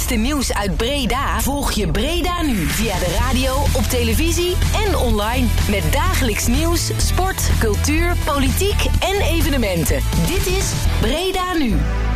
laatste nieuws uit Breda volg je Breda Nu via de radio, op televisie en online. Met dagelijks nieuws, sport, cultuur, politiek en evenementen. Dit is Breda Nu.